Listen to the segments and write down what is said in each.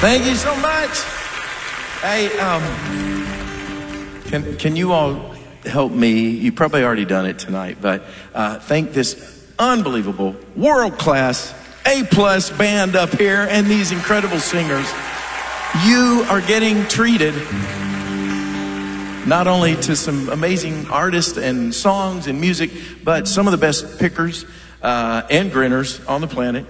Thank you so much. Hey, can you all help me? You probably already done it tonight, but thank this unbelievable, world-class, A-plus band up here and these incredible singers. You are getting treated not only to some amazing artists and songs and music, but some of the best pickers and grinners on the planet.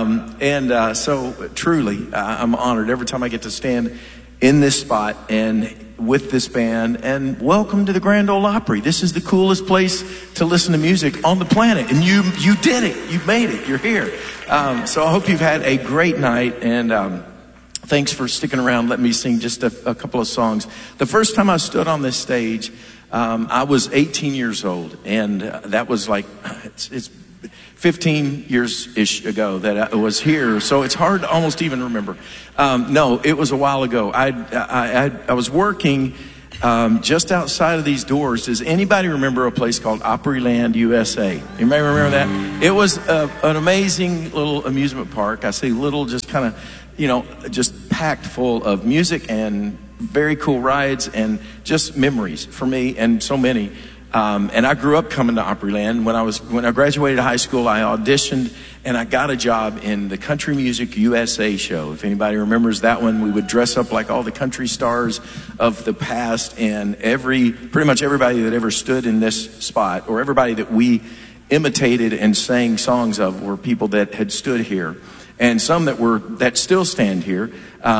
So truly, I'm honored every time I get to stand in this spot and with this band. And welcome to the Grand Ole Opry. This is the coolest place to listen to music on the planet. And you did it. You made it. You're here. So I hope you've had a great night. And thanks for sticking around. Let me sing just a couple of songs. The first time I stood on this stage, I was 18 years old. And that was like, it's 15 years-ish ago that I was here, so it's hard to almost even remember. No, it was a while ago. I was working just outside of these doors. Does anybody remember a place called Opryland, USA? You may remember that? It was an amazing little amusement park. I say little, just kind of, just packed full of music and very cool rides and just memories for me and so many. And I grew up coming to Opryland. When I graduated high school, I auditioned and I got a job in the Country Music USA show. If anybody remembers that one, we would dress up like all the country stars of the past, and pretty much everybody that ever stood in this spot, or everybody that we imitated and sang songs of, were people that had stood here, and some that still stand here.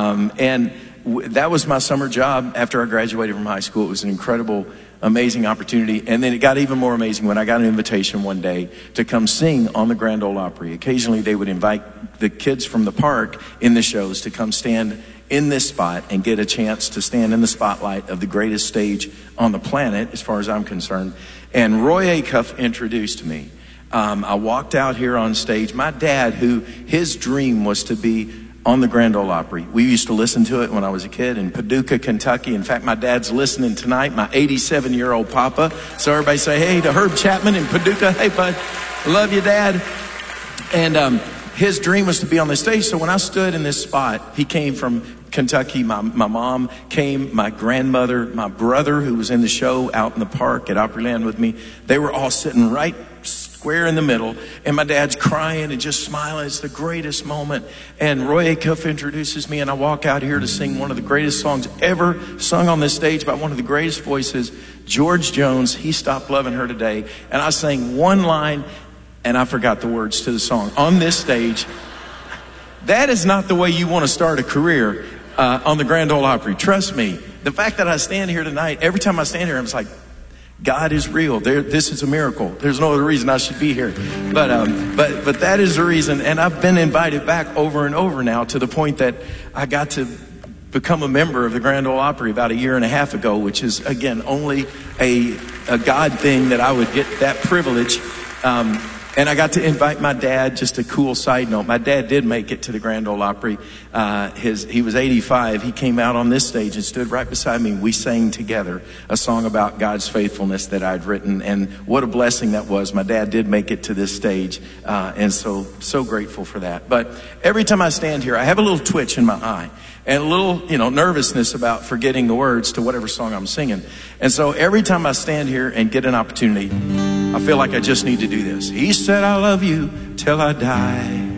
That was my summer job after I graduated from high school. It was an incredible, amazing opportunity. And then it got even more amazing when I got an invitation one day to come sing on the Grand Ole Opry. Occasionally they would invite the kids from the park in the shows to come stand in this spot and get a chance to stand in the spotlight of the greatest stage on the planet, as far as I'm concerned. And Roy Acuff introduced me. I walked out here on stage. My dad, his dream was to be on the Grand Ole Opry. We used to listen to it when I was a kid in Paducah, Kentucky. In fact, my dad's listening tonight, my 87-year-old papa. So everybody say, hey, to Herb Chapman in Paducah. Hey, bud, love you, Dad. And his dream was to be on the stage. So when I stood in this spot, he came from Kentucky. My mom came, my grandmother, my brother, who was in the show out in the park at Opryland with me. They were all sitting right square in the middle, and my dad's crying and just smiling. It's the greatest moment. And Roy Acuff introduces me, and I walk out here to sing one of the greatest songs ever sung on this stage by one of the greatest voices, George Jones. He Stopped Loving Her Today. And I sang one line, and I forgot the words to the song on this stage. That is not the way you want to start a career on the Grand Ole Opry. Trust me. The fact that I stand here tonight, every time I stand here, I'm just like, God is real. This is a miracle. There's no other reason I should be here. But that is the reason. And I've been invited back over and over now, to the point that I got to become a member of the Grand Ole Opry about 1.5 years ago, which is, again, only a God thing that I would get that privilege. And I got to invite my dad. Just a cool side note, my dad did make it to the Grand Ole Opry. He was 85. He came out on this stage and stood right beside me. We sang together a song about God's faithfulness that I'd written, and what a blessing that was. My dad did make it to this stage, and so grateful for that. But every time I stand here, I have a little twitch in my eye and a little, nervousness about forgetting the words to whatever song I'm singing. And so every time I stand here and get an opportunity, I feel like I just need to do this. He said, I love you till I die.